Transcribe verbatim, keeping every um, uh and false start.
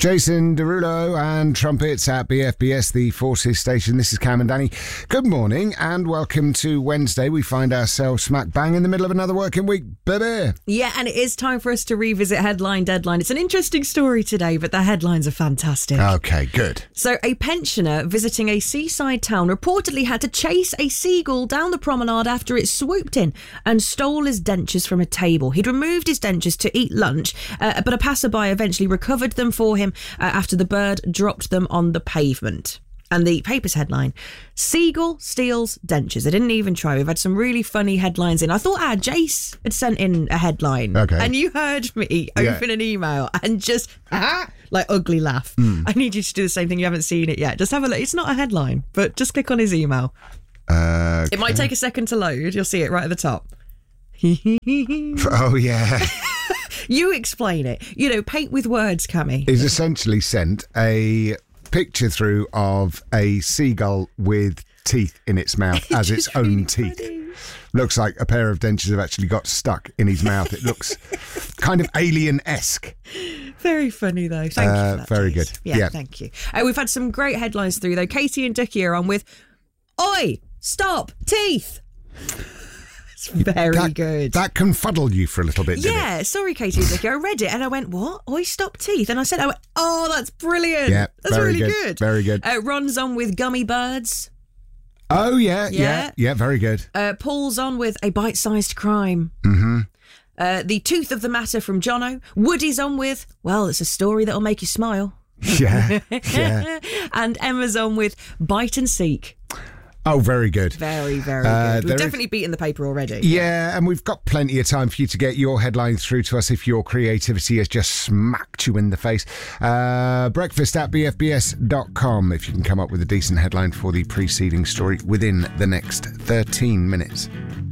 Jason Derulo and trumpets at B F B S, the Forces Station. This is Cam and Danny. Good morning and welcome to Wednesday. We find ourselves smack bang in the middle of another working week, baby. Yeah, and it is time for us to revisit Headline Deadline. It's an interesting story today, but the headlines are fantastic. Okay, good. So a pensioner visiting a seaside town reportedly had to chase a seagull down the promenade after it swooped in and stole his dentures from a table. He'd removed his dentures to eat lunch, uh, but a passerby eventually recovered them for him uh, after the bird dropped them on the pavement. And the paper's headline, Seagull steals dentures. They didn't even try. We've had some really funny headlines in. I thought ah, Jace had sent in a headline. Okay. And you heard me Yeah. open an email and just, ah, like ugly laugh. Mm. I need you to do the same thing. You haven't seen it yet. Just have a look. It's not a headline, but just click on his email. Uh, It might take a second to load. You'll see it right at the top. oh, yeah. You explain it. You know, paint with words, Cammy. He's essentially sent a picture through of a seagull with teeth in its mouth as its own really teeth. funny. Looks like a pair of dentures have actually got stuck in his mouth. It looks kind of alien-esque. Very funny, though. Thank Uh, you for that, very Jace. good. Yeah, Yeah. thank you. Uh, we've had some great headlines through, though. Katie and Ducky are on with, Oi, stop, teeth. It's very that, good. That confuddled you for a little bit, didn't Yeah, sorry, Katie and Ducky. I read it and I went, what? Oi, stop, teeth. And I said, I went, oh, that's brilliant. Yeah, that's very really good, good. very good. Uh, Ron's on with gummy birds. it? Oh, yeah, yeah, Yeah. yeah, very good. Uh, Paul's on with a bite-sized crime. Mm-hmm. Uh, the tooth of the matter from Jono. Woody's on with, well, it's a story that'll make you smile. Yeah, yeah. And Emma's on with bite and seek. Oh, very good. Very, very Uh, good. there We've is- definitely beaten the paper already. Yeah, and we've got plenty of time for you to get your headlines through to us if your creativity has just smacked you in the face. Uh, breakfast at b f b s dot com if you can come up with a decent headline for the preceding story within the next thirteen minutes.